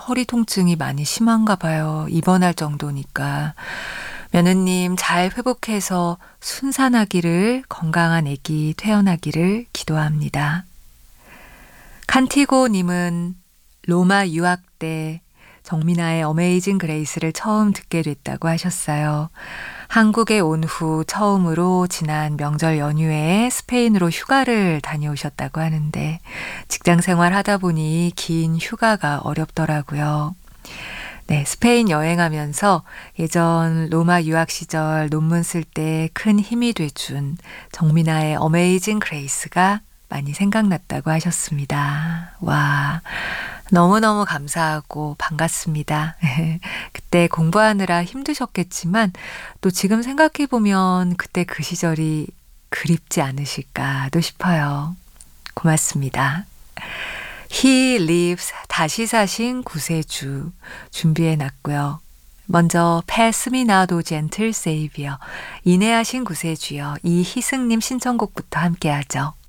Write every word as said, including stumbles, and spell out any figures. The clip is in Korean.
허리 통증이 많이 심한가 봐요. 입원할 정도니까. 며느님 잘 회복해서 순산하기를, 건강한 아기 태어나기를 기도합니다. 칸티고님은 로마 유학 때 정민아의 어메이징 그레이스를 처음 듣게 됐다고 하셨어요. 한국에 온 후 처음으로 지난 명절 연휴에 스페인으로 휴가를 다녀오셨다고 하는데 직장 생활 하다 보니 긴 휴가가 어렵더라고요. 네, 스페인 여행하면서 예전 로마 유학 시절 논문 쓸 때 큰 힘이 돼준 정민아의 어메이징 그레이스가 많이 생각났다고 하셨습니다. 와, 너무너무 감사하고 반갑습니다. 그때 공부하느라 힘드셨겠지만 또 지금 생각해보면 그때 그 시절이 그립지 않으실까도 싶어요. 고맙습니다. He lives 다시 사신 구세주 준비해놨고요. 먼저 Pass me not, gentle Savior, 인내하신 구세주여, 이희승님 신청곡부터 함께하죠.